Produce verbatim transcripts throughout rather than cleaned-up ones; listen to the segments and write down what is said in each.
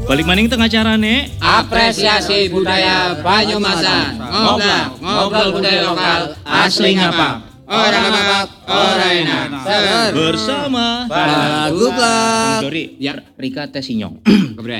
Balik maning tengah carane apresiasi budaya Banyumasan. Ngobrol, ngobrol budaya lokal asli ngapa? Orang apa? Orang enak. bersama Bagus lah. Dori, ya Rika tes sinyong. Kebre.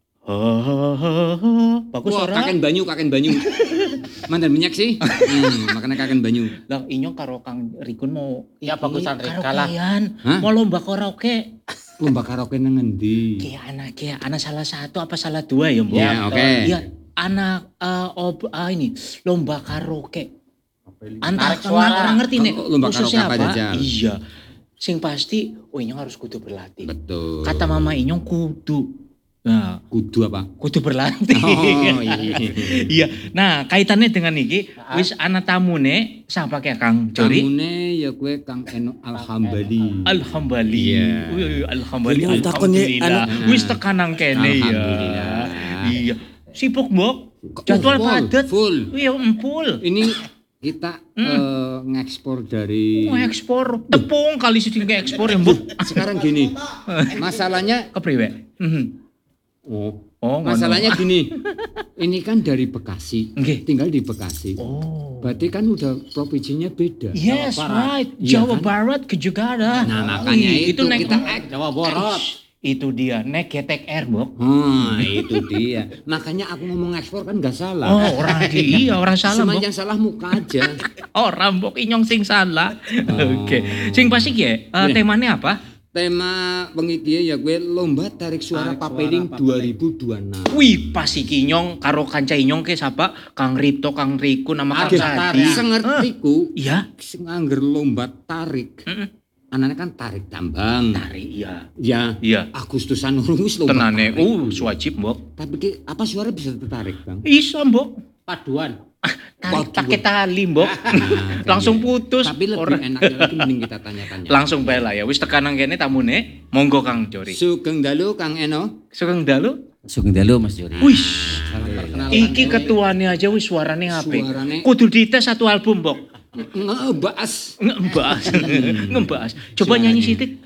Bagus Wah, ora? kaken banyu, kaken banyu. Mandan minyak sih. Hmm, makanya kaken banyu. Lah inyong karo Kang Rikun mau Ya, bagusan Rika lah. karaokean. Hah? Mau lomba karaoke. Lomba karaoke nang ngendi? Kayak anak kayak anak salah satu apa salah dua ya, Mbok? Ya, oke. Iya, anak eh, ob, ah, ini lomba karaoke. Antar Tarik suara. orang ngerti nih. Oh, lomba khususnya karaoke apa, Jajal? Iya. Sing pasti, oh inyong harus kudu berlatih. Betul. Kata mama inyong kudu. Nah, kudu apa? kudu berlatih. Oh, iya. Iya. Nah, kaitannya dengan iki, wis ana tamune siapa kayak Kang Jori? Tamune ya kue Kang Eno Alhambali. Alhamdulillah. Iya. Wih, Alhamdulillah. Ini takutnya Alhamdulillah. anu- Wis tekanang kene ya. Alhamdulillah. Iya. Sibuk, Mbok. Jadwal Full, padat. Full. Iya, empul. Ini kita eh, ngekspor dari Mau ekspor tepung kali sing ekspor ya, Mbok. sekarang gini. Masalahnya Kepriwe? Mhm. oh, Oh, ngono. masalahnya gini. Ini kan dari Bekasi. Nggih. Tinggal di Bekasi. Oh. Berarti kan udah provinsinya beda. Yes, Jawa Barat. right. Iya Jawa kan? Barat ke juga ada. Nah, makanya Wih, itu naik kita ek Jawa Barat. Itu dia, naik getek air, Mbok. Hmm, itu dia. Makanya aku ngomong ekspor kan nggak salah. Oh, orang di, iya, orang salah, Cuma Mbok. yang salah muka aja. Oh, rambok inyong sing salah. Oh. Oke. Sing pasti ya, eh, Iya. temanya apa? Tema pengikia ya gue lomba tarik suara Tarik papeling suara dua ribu dua puluh enam. Wih, pas iki inyong karo kanca inyong ke siapa? Kang Ripto, Kang Riku, nama Kang Arif Sadi. Tari. Sengertiku, Iya. sing angger lomba tarik. Heeh. Anaknya kan tarik tambang. Tari, iya. Ya, Iya. Agustusan urung wis lomba. Tenane, tarik. uh, wajib, Mbok. Tapi ki, apa suara bisa tertarik, Bang? Isa, Mbok. Paduan. Tarik Waduh. pakai tali, Mbok. Nah, Langsung kan putus. ya. Tapi lebih Orang- enaknya lagi mending kita tanya-tanya. Langsung bae lah ya. Wis tekanang kene tamune. Monggo Kang Jori. Sugeng dalu Kang Eno. Sugeng dalu. Sugeng dalu Mas Jori. Wih. Perkenalan Iki ini. ketuane aja wis suarane apik. Suarane- Kudu dites satu album, Mbok. Ngebahas. Ngebahas. Ngebahas. Coba nyanyi sithik.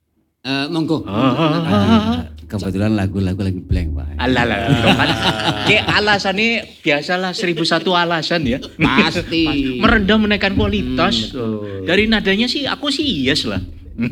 Eh, monggo. Ah. Kebetulan lagu-lagu lagi blank Pak. Alah lah, kan. Kayak alasannya biasalah seribu satu alasan ya. Pasti. Merendah menaikkan kualitas. Hmm, betul. Dari nadanya sih aku sih yes lah.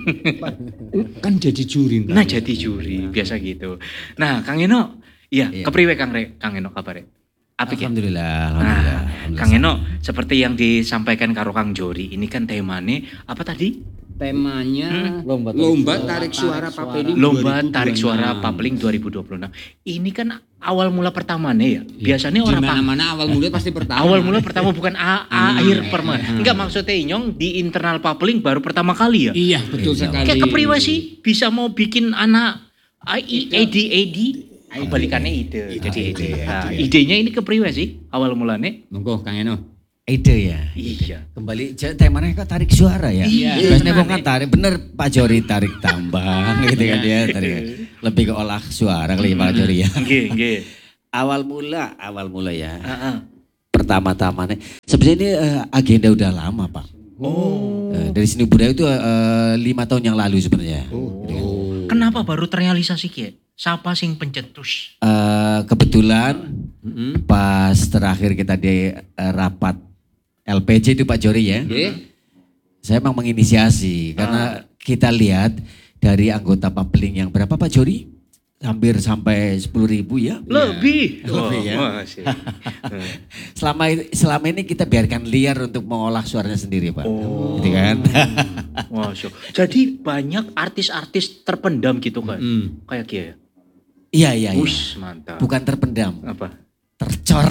Kan jadi juri. Nah jadi juri biasa gitu. Nah Kang Eno, iya Iya. kepriwe Kang Re, Kang Eno kabare? Apik ya? Alhamdulillah, Nah, alhamdulillah. Kang Eno seperti yang disampaikan karo Kang Jori, ini kan temane apa tadi? Temanya Lomba lomba, tarik tarik suara, suara tarik papeling Lomba dua ribu dua puluh enam. tarik suara Papeling dua ribu dua puluh enam. Ini kan awal mula pertamanya ya. Biasanya orang Di pa- mana-mana awal mulai pasti pertama. awal mula pertama bukan a, a- Hmm. akhir perma. Enggak maksudnya Inyong di internal Papeling baru pertama kali ya. Iya, betul Iya. sekali. Kayak kepriwe sih bisa mau bikin anak A D A D kebalikannya ide. Jadi ide. Nah, idenya ini kepriwe sih awal mulanya? Monggo Kang Eno. Ide ya. Iya. Kembali j- temanya kok tarik suara ya. Iya. Biasanya wong kan tarik bener Pak Jori tarik tambang gitu kan dia tarik. Lebih ke olah suara kali Pak Jori ya. Nggih, nggih. Awal mula, awal mula ya. Heeh. Pertama-tamanya sebenarnya ini eh, agenda udah lama Pak. Oh. Eh, dari seni budaya itu eh, lima tahun yang lalu sebenarnya. Kenapa baru terrealisasi Ki? Siapa sing pencetus? Eh, kebetulan Heeh. pas terakhir kita di eh, rapat L P J itu Pak Jori ya. Nggih. Saya memang menginisiasi karena kita lihat dari anggota Papeling yang berapa Pak Jori? Hampir sampai sepuluh ribu ya. Lebih. Lebih ya. Oh, masih. Selama selama ini kita biarkan liar untuk mengolah suaranya sendiri Pak. Oh. Gitu kan. Masya. Jadi banyak artis-artis terpendam gitu kan? Hmm. Kayak Kia ya? Iya iya iya. Ush, mantap. Bukan terpendam, Apa? tercor.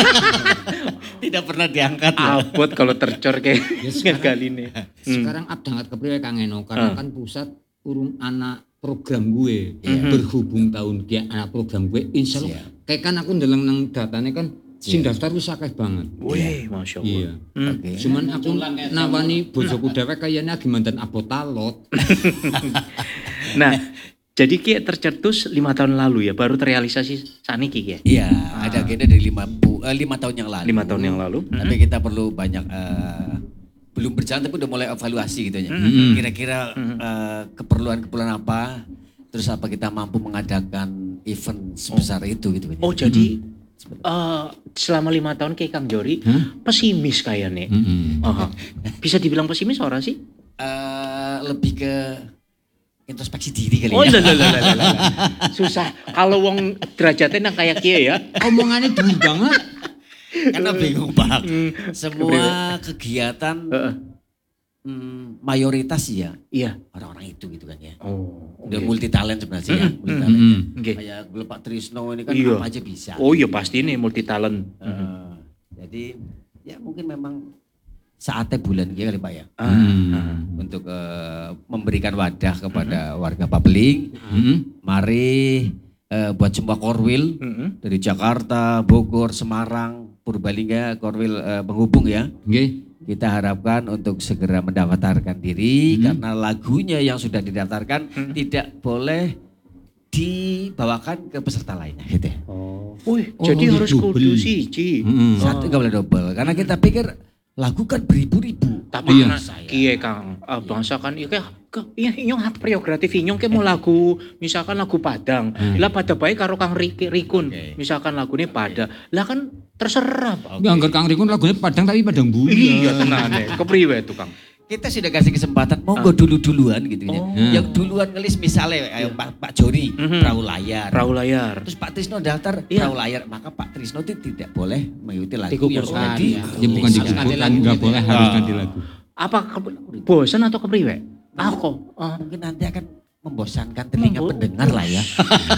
Tidak pernah diangkat ya. Abot kalau tercor kayak Ya, sekarang- kali ini. Sekarang abdangat kepriwe Kang Eno karena Hmm. kan pusat urung anak program gue Iya. berhubung tahun dia anak program gue insya Allah kayak kan aku ndeleng nang datanya kan sing Iya. daftar wis akeh banget. Wih, Masya Allah. Iya. Hmm. Oke. Cuman aku nawani bojoku dewek kayaknya lagi mantan abotalot. Nah, jadi Ki tercetus lima tahun lalu ya, baru terrealisasi saniki ya? Iya, ada agenda dari lima, bu, eh, lima tahun yang lalu. Lima tahun yang lalu. Tapi kita perlu banyak eh, belum berjalan tapi udah mulai evaluasi gitu ya. Mm-hmm. Kira-kira eh, keperluan-keperluan apa, terus apa kita mampu mengadakan event sebesar itu gitu. Oh jadi eh, selama lima tahun kayak Kang Jori pesimis kayaknya. Mm-mm. Aha. Bisa dibilang pesimis orang sih? Eh, lebih ke introspeksi diri kali Oh ya. lah lah lah lah lah. Susah. Kalau wong derajatnya nang kayak kia ya. Omongannya dulu banget. Karena bingung Bang. Hmm. Semua kegiatan Heeh. hmm, mayoritas ya Iya. orang-orang itu gitu kan ya. Oh. Udah oke. multi talent sebenarnya ya, multi Mm-mm. talent. ya. Oke. Kayak gue Pak Trisno ini kan Iya. apa aja bisa. Oh iya pasti nih multi talent. Eh, jadi ya mungkin memang saatnya bulan ini kali Pak ya. Ah, Hmm. ah. Untuk eh, memberikan wadah kepada warga Pabeling. Mm-mm. Mari eh, buat semua korwil Mm-mm. dari Jakarta, Bogor, Semarang, Purbalingga, korwil eh, penghubung ya. Nggih. Kita harapkan untuk segera mendaftarkan diri karena lagunya yang sudah didaftarkan tidak boleh dibawakan ke peserta lainnya gitu ya. Oh. Wih, Oh, jadi gitu. harus kudu siji. Mm-mm. Satu nggak boleh double karena kita pikir lagu kan beribu-ribu. Tapi Iya. karena kiye Kang, ah, bangsa kan iya kayak ke- iya inyong hak prerogatif inyong ke mau lagu misalkan lagu Padang. Lah pada baik karo Kang Riki, Rikun. Oke. Misalkan lagunya Pada. Lah kan terserah, Pak. Ya anggar Kang Rikun lagunya Padang tapi Padang Buya. Iya tenane. Kepriwe tuh Kang? Kita sudah kasih kesempatan monggo dulu-duluan gitu ya. Oh. Yang duluan ngelis misalnya ayo Pak, Pak Jori Mhm. perahu layar. Perahu layar. Terus Pak Trisno daftar Iya. perahu layar, maka Pak Trisno itu tidak boleh mengikuti lagu Dikukuhkan, yang sudah ya. di Ya bukan dikukuhkan, nggak boleh harus ganti lagu. Apa ke- bosan atau kepriwe? Aku. ah, mungkin nanti akan membosankan telinga Membo- pendengar lah ya.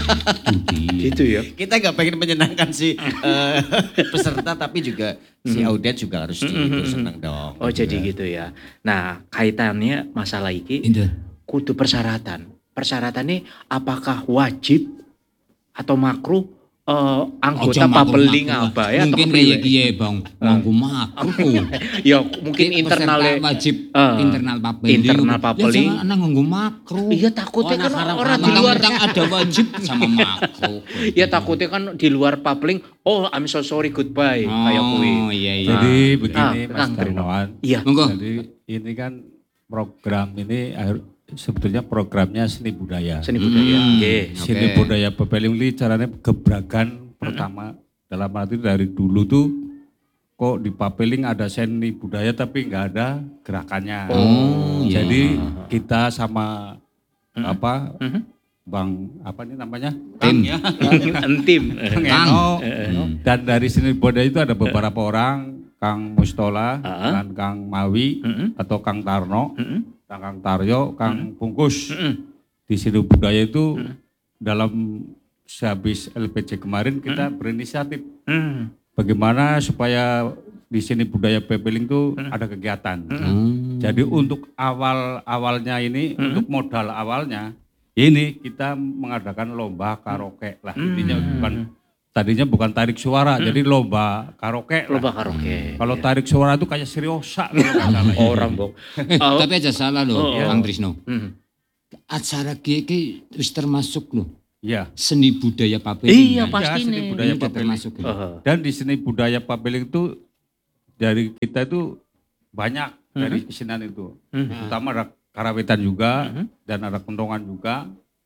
gitu ya. Kita nggak pengen menyenangkan si eh, peserta tapi juga si audiens juga harus ikut senang dong. Oh jadi gitu ya. Nah kaitannya masalah iki Indah. kudu persyaratan. Persyaratannya apakah wajib atau makruh eh, anggota pabeling apa ya? atau Mungkin kepriwe? kayak kiye bang, nganggo makruh. Ya mungkin internalnya. Peserta wajib Eh, internal pabeling. internal pabeling. Ya jangan nganggo makruh. Iya takutnya Oh, kan nah, orang di luar. Mentang-mentang ada wajib sama makruh. Ya takutnya kan di luar pabeling. Oh I'm so sorry goodbye kayak kuwi. Oh iya iya. Jadi Ah, begini Mas Kang Trino. Darmawan. Iya. Monggo. Jadi ini kan program ini har- sebetulnya programnya seni budaya. Seni budaya. Hmm. Oke. Seni Oke. budaya Pabeling ini caranya gebrakan pertama dalam arti dari dulu tuh kok di Pabeling ada seni budaya tapi nggak ada gerakannya. Oh, iya. Jadi kita sama apa Mhm. Bang apa ini namanya? Tim. Kang ya. Entim. Kang Kang. Eno. Hmm. Dan dari seni budaya itu ada beberapa orang, Kang Mustola, Ah. dan Kang Mawi, Mhm. atau Kang Tarno, Mhm. dan Kang Taryo, Kang Bungkus. Mhm. Di seni budaya itu dalam sehabis L P C kemarin kita berinisiatif Mhm. bagaimana supaya di seni budaya Pabeling itu ada kegiatan. Hmm. Jadi untuk awal-awalnya ini, untuk modal awalnya, ini kita mengadakan lomba karaoke lah. Intinya bukan tadinya bukan tarik suara, jadi lomba karaoke lah. Lomba karaoke. Kalau tarik suara itu kayak seriosa kalau nggak salah. Orang bok. Eh, tapi aja salah loh, Oh. Kang Trisno. Mhm. Acara kiye ki wis termasuk loh Iya. seni budaya Pabeling. Iya kan? pasti seni nih. budaya Ini udah Pabeling. termasuk. ya? Heeh. Dan di seni budaya Pabeling itu dari kita itu banyak dari kesenian itu. Mhm. Terutama ada karawitan juga Mhm. dan ada kentongan juga.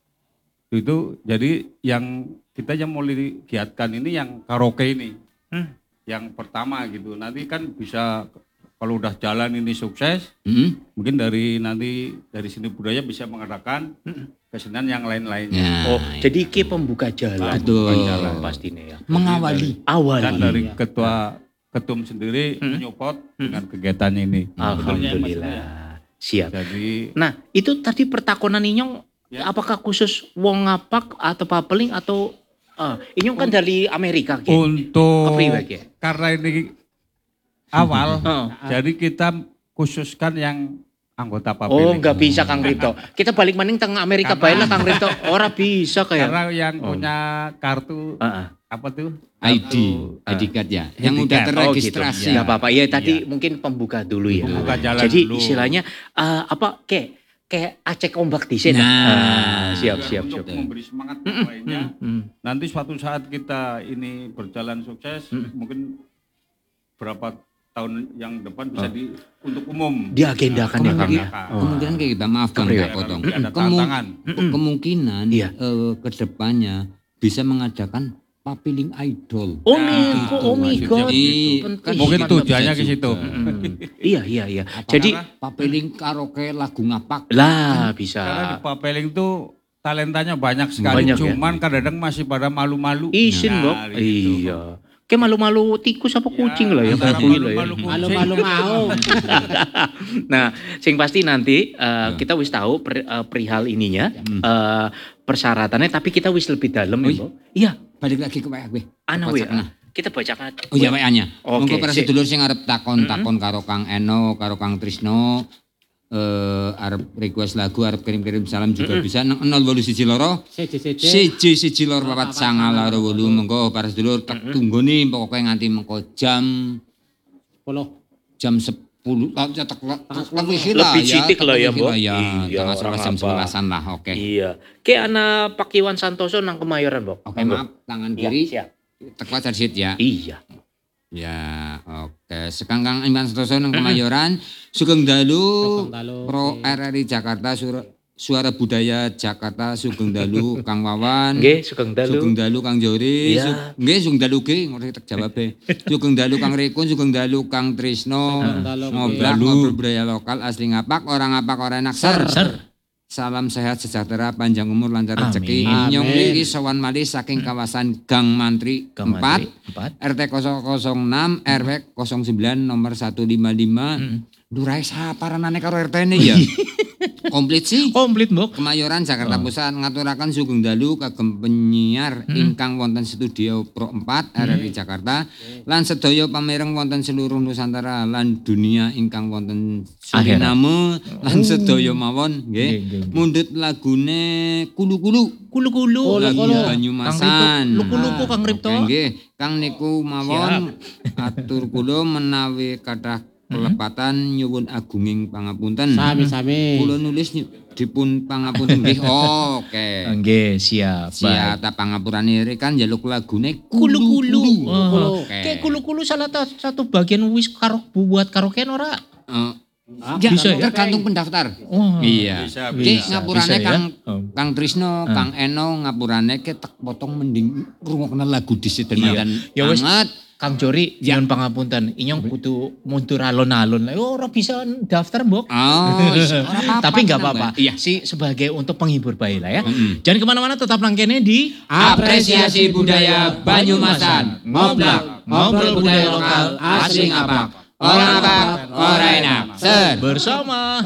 Itu jadi yang kita yang mau giatkan ini yang karaoke ini. Hmm. Yang pertama gitu. Nanti kan bisa kalau udah jalan ini sukses, Hmm? mungkin dari nanti dari seni budaya bisa mengadakan kesenian yang lain-lainnya. Ya, Oh, ya. jadi ki pembuka jalan. Betul. Pembuka jalan pasti nih ya. Mengawali. Awal. Dan dari ketua ketum sendiri menyupport dengan kegiatan ini. Alhamdulillah. Siap. Jadi Nah, itu tadi pertakonan Inyong Ya. apakah khusus wong ngapak atau papeling atau ah, Inyong kan dari Amerika ki. untuk Kepriwe, Ki? karena ini awal, Heeh. jadi kita khususkan yang anggota Oh, Pabeling. nggak bisa Kang Rito. Kita balik mending tengah Amerika bae lah Kang Rito. Ora bisa kayak. Karena yang punya kartu Heeh. apa tuh? I D, Kartu, I D card ya. I D Yang udah card. terregistrasi. Oh, gitu. Nggak apa-apa. Ya tadi mungkin pembuka dulu ya. Pembuka jalan Jadi dulu. istilahnya eh, apa kayak kayak acek ombak di sini. Nah. Ah, siap Dan siap untuk siap. memberi semangat lainnya. Hmm. Nanti suatu saat kita ini berjalan sukses, mungkin berapa tahun yang depan bisa di untuk umum. Diagendakan ya Kang ya. Diagendakan. Kemungkinan kayak gitu, maaf Kang, Kepriwe? nggak potong. Nanti ada Kemu- tantangan. Kemungkinan Iya. eh, ke depannya bisa mengadakan papiling idol. Oh niku, oh my maksudnya god. begitu. Penting. Mungkin Kan tujuannya bisa ke situ. juga. Hmm. Iya, iya, iya. Jadi Papiling karaoke lagu ngapak. lah Karena bisa. di papeling tuh talentanya banyak sekali, Banyak ya? cuman kadang-kadang masih pada malu-malu. Isin, Nah, Bok. gitu. Iya. Kayak malu-malu tikus apa kucing lah ya, antara kayak kuwi lah ya. malu-malu kucing. Malu-malu mau. Nah, sing pasti nanti eh, kita wis tahu per- eh, perihal ininya, eh, persyaratannya, tapi kita wis lebih dalam ya, Wih. Bok. Iya, Balik lagi ke W A gue. ana WhatsApp we. nah. Kita bacakan. Oh iya W A-nya. Oke, Monggo para sip. sedulur sing arep takon-takon karo Kang Eno, karo Kang Trisno, eh arep request lagu, arep kirim-kirim salam juga bisa nang nol wolu siji loro Siji-siji. siji siji loro papat sanga loro wolu. Monggo para sedulur tak tunggu nih pokoknya nganti mengko jam Puluh. jam sepuluh tak tak lebih Lebih sitik lah ya, Mbok. Ya, Iya, tanggal sebelas jam orang apa. sebelasan lah. Oke. Iya. Kayak ana Pak Iwan Santoso nang Kemayoran, Bok. Oke, Monggo. maaf tangan Iya, kiri siap. tekla cersit ya. Iya. Ya, oke. Sekangkang Iman Santoso nang Kemayoran, Sugeng Dalu, Sugeng Dalu, Pro oke. R R I Jakarta, Suara, Suara Budaya Jakarta, Sugeng Dalu, Kang Wawan, Nggih, Sugeng Dalu. Sugeng Dalu Kang Jori, Iya. Su- nggih Sugeng Dalu ge ngerti tak jawab e. Sugeng Dalu Kang Rekun, Sugeng Dalu Kang Trisno, Sugeng Dalu, ngobrol Dalu. ngobrol budaya lokal asli ngapak, orang ngapak orang enak ser. Ser. Salam sehat sejahtera, panjang umur, lancar Amin. rezeki. Amin. Nyong mriki sowan malih saking kawasan Gang Mantri Gang empat. Mantri, empat. R T nol nol enam R W nol sembilan nomor seratus lima puluh lima. Durai saparanane karo R T ini ya. Komplit sih. Komplit, Mbok. Kemayoran Jakarta Oh. Pusat ngaturaken sugeng dalu kagem penyiar ingkang wonten studio Pro empat R R I Jakarta lan sedaya pamireng wonten seluruh Nusantara lan dunia ingkang wonten Suriname lan sedaya mawon Nggih, nggih, nggih. nggih. Mundhut lagune kulu-kulu. Kulu-kulu. Lagu Kulu-kulu. Banyumasan. Luku-luku, Kang Ripto. Oke, nggih. Kang niku mawon atur kula menawi kathah kelepatan nyuwun agunging pangapunten. Sami-sami. Kula nulis ny- dipun pangapunten nggih. Oke. Nggih, siap. Baik. Siapa pangapurane rekan njaluk lagune Kulu-kulu. kulu-kulu. Oh. Oke. Kayak kulu-kulu salah ta- satu bagian wis karo buat karaokean ora? Eh, Ya, bisa ya? tergantung pendaftar. Oh. Iya. Bisa, Ki bisa, ngapurane bisa ya? Kang Oh. Kang Trisno, Kang Eno ngapurane ke tek potong mending rungokna lagu dhisik Iya. dan Ya wis. banget. Kang Jori, jangan pangapunten. Inyong kudu mundur alon-alon. Oh, ora bisa daftar, Mbok. Oh, is- ora apa-apa, Tapi nggak tenang, apa-apa. Mbak. Iya. Si sebagai untuk penghibur bayi lah ya. Mm-mm. Jangan kemana-mana, tetap langkene di Apresiasi budaya Banyumasan. Ngoblak, ngobrol budaya lokal asli ngapak. Orang ngapak, orang enak. Ser. bersama